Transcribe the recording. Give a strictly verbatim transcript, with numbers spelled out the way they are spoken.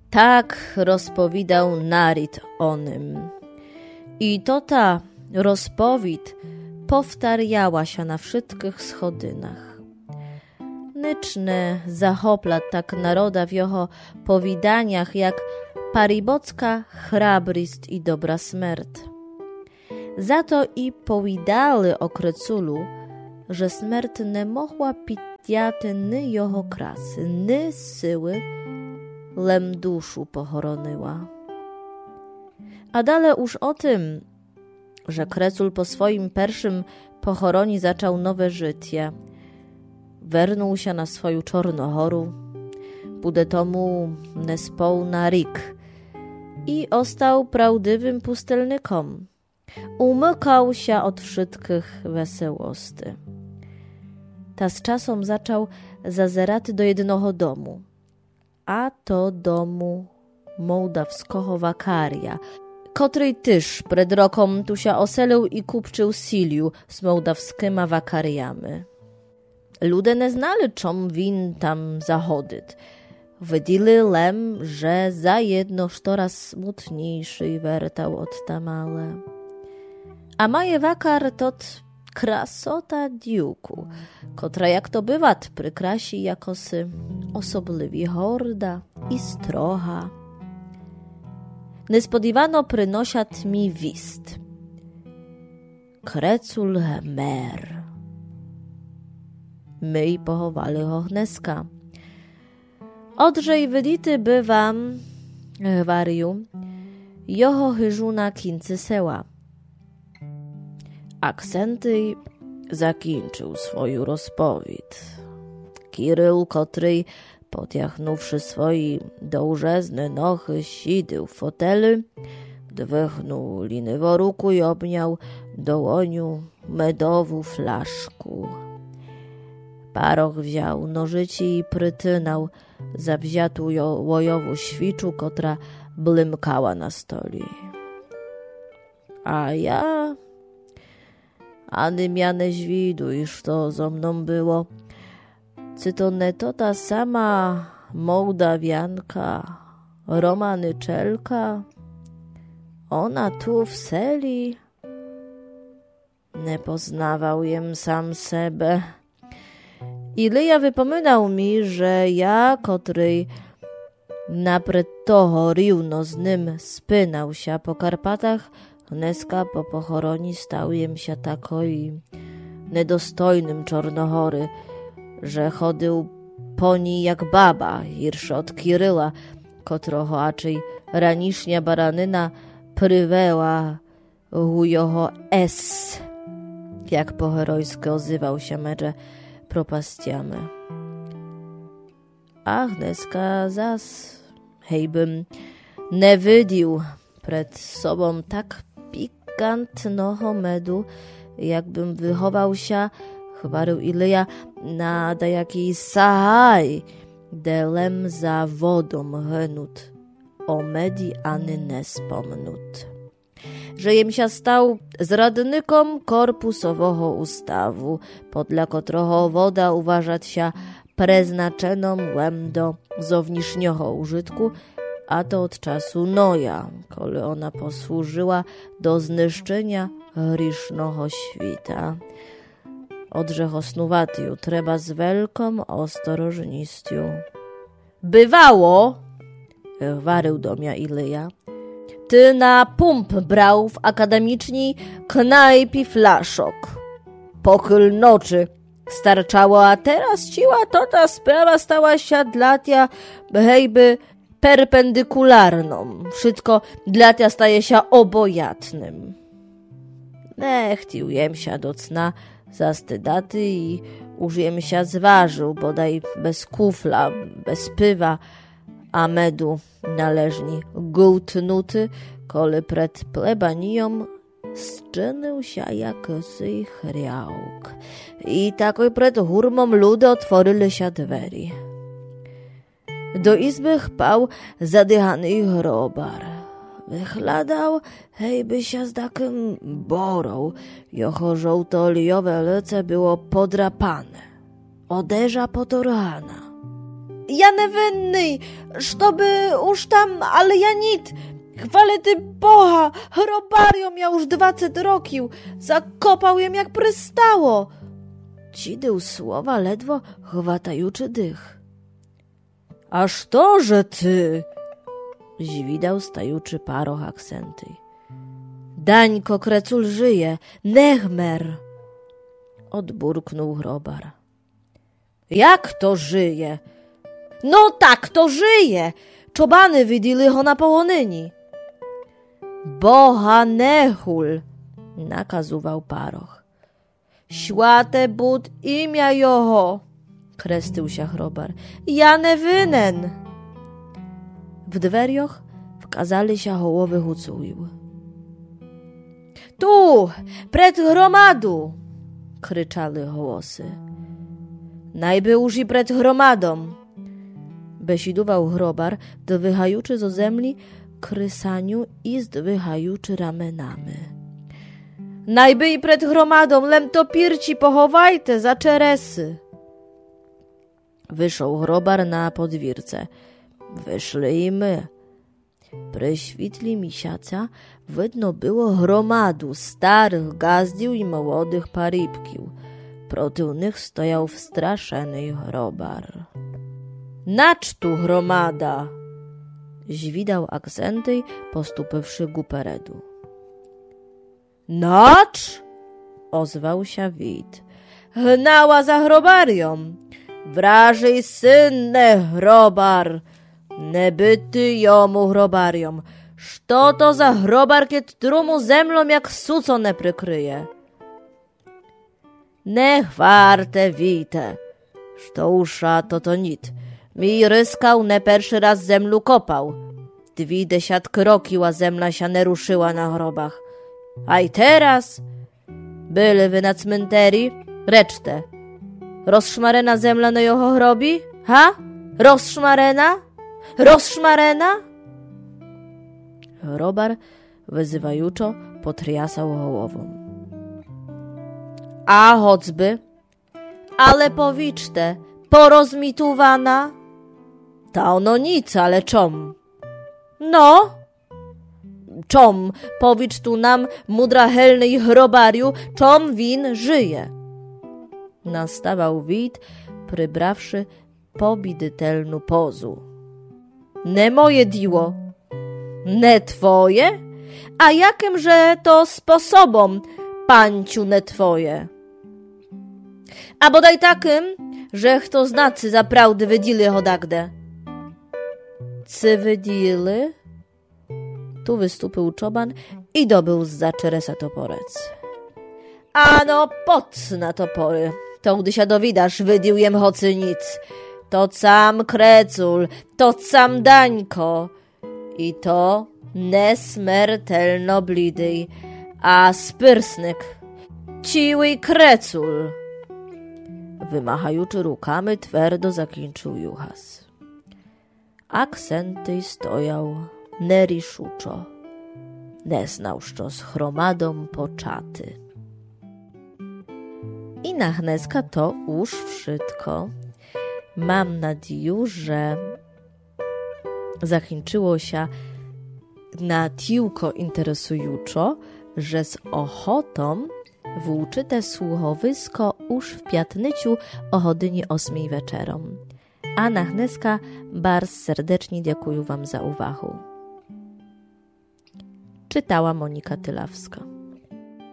Tak rozpowidał narid onym. I to ta rozpowid powtarjała się na wszystkich schodynach. Nyczne zachopla tak naroda w jeho powidaniach, jak paribocka chrabrist i dobra smert. Za to i powidali o Kreculu, że smert nie mogła pitiaty ny jeho krasy, ny syły, lem duszu pochoronyła. A dalej już o tym, że Krecul po swoim pierwszym pochoroni zaczął nowe życie. Wernął się na swoją Czornohoru, bude tomu nespołna rik i ostał prawdziwym pustelnikom. Umykał się od wszystkich wesełosty. Ta z czasem zaczął zazeraty do jednego domu, a to domu mołdawskiego wakaria, który też przed rokiem tu się oselił i kupczył siliu z mołdawskimi wakariami. Ludzie nie znali, czym win tam zachodyt. Wiedzieli lem, że za jedno coraz smutniejszy wertał od tamale. A maje wakar tot krasota diuku, która jak to bywa przykrasi jakosy osobliwie horda i stroha. Niespodziewano prinosiat mi wist. Krecul mer. My i pochowali ho hneska. Odrzej wydity bywam, wariu, joho hyżuna kincy seła. Aksenty zakończył swoją rozpowid. Kirył, który podjachnąwszy swoi dołżezne nochy, sidył w fotelu, dwychnął liny w ruku i obniał dołoniu medową flaszku. Paroch wziął nożyci i prytynał zawziatą łojową świczu, która blymkała na stoli. A ja... Ani miane żwidu, iż to zo mną było. Czy to nie to ta sama Mołdawianka, Romanyczelka? Ona tu w seli? Nie poznawał jem sam sebe. Ileja wypominał mi, że ja, który napred toho równo z nim spynał się po Karpatach, dneska po pochoroni stał jem się takoj nedostojnym Czornohory, że chodził po niej jak baba, hirszy od Kiryla, kotroho aczej ranisznia baranyna pryweła u jeho es, jak po herojsku ozywał się medze propastiamy. A dneska zas, hejbym nie wydił przed sobą tak pikantnego medu, jakbym wychował się, chwarył Ileja, na dajakiej sahaj, delem za wodą henut, o medi ani nie spomnut. Że jem się stał zradnikom korpusowego ustawu, podle którego woda uważać się preznaczeną łem do zowniszniego użytku, a to od czasu Noja, kole ona posłużyła do zniszczenia hrysznego świta. Odrzecho snuwatiu trzeba z wielką ostrożnością. Bywało, warył do mnie Ileja, ty na pump brał w akademiczni knajpi flaszok. Pochyl noczy starczało, a teraz ciła to ta sprawa stała się dla tia hejby perpendykularną. Wszystko dla tia staje się obojatnym. Ne chcił jem się do cna zastydaty i już jem się zważył, bodaj bez kufla, bez pywa, a medu należni gołtnuty, kole przed plebanią zczynił się jakosy chriałk. I takoj przed hurmą ludy otworzyły się dwery. Do izby chpał zadychany chrobar. Wychladał, hejby się z takim borą. Jocho żołto-oliowe lece było podrapane. Oderza potorhana. Ja невинний, żeby już tam, ale ja nic. Chwalę ty Boha, hrobario miał już dwacet rokił, zakopał jem jak prystało. Cidył słowa ledwo chwatajuczy dych. Aż to, że ty, zwidał stajuczy paroch akcenty. Dańko Krecul żyje, nechmer, odburknął chrobar. Jak to żyje? No tak to żyje, czobany widzieli ho na połonyni. Boha nechul, nakazywał paroch. Świate bud imia joho, krestył się chrobar. Ja nie wynen. W dwerioch wkazali się hołowy hucuił. Tu, pred gromadu, kryczały hołosy. Najby już i pred gromadą, besidował chrobar, dwychajuczy zo zemli krysaniu i zdwychajuczy ramenamy. Najby i pred gromadą, lem to pirci pochowajte za czeresy. Wyszł chrobar na podwórce. Wyszli i my. Przy świtli misiaca widno było gromadu starych gazdił i młodych paribkił. Protył nich stojał wstraszeny chrobar. Nacz tu gromada! Zwidał akcenty, postupywszy guperedu. Nacz? Ozwał się wid. Hnała za chrobarią. Wrażej synne chrobar. Nebyty jomu chrobarią. Što to za chrobar, kied trumu zemlą jak suco ne prykryje? Nech warte wite. Što usza to to nit. Mi ryskał, ne pierwszy raz zemlu kopał. Dwi desiatki rokiła zemla się nie ruszyła na chrobach. A i teraz byli wy na cmenterii, reczte. Rozszmarena zemla na joho chrobi? Ha? Rozszmarena? Rozszmarena? Chrobar wyzywajuczo potriasał głową. A choćby, ale powiczte, porozmituwana? Ta ono nic, ale czom? No? Czom, powicz tu nam, mudra helny i chrobariu, czom win żyje? Nastawał wid, prybrawszy pobidytelnu pozu. Ne moje diło, ne twoje? A jakimże to sposobom, panciu, ne twoje? A bodaj takim, że kto znacy zaprawdy wydzili hodagde. Cy wydzili? Tu wystąpił czoban i dobył zza czeresa toporec. Ano, pot na topory, to gdy się dowidasz, wydił jem hocy nic. To sam Krecul, to sam Dańko i to nesmertelno blidyj, a spyrsnyk, ciły Krecul. Wymachajuczy rukami twardo zakończył juchas. Akcenty stojał neriszuczo, nie znał, što z chromadą poczaty. I na chneska to już wszystko. Mam nadzieję, że zakończyło się na tiłko interesująco, że z ochotą włóczyte słuchowisko już w piatnyciu o godzinie ósmej wieczerom. A na chneska bardzo serdecznie dziękuję wam za uwagę. Czytała Monika Tylawska.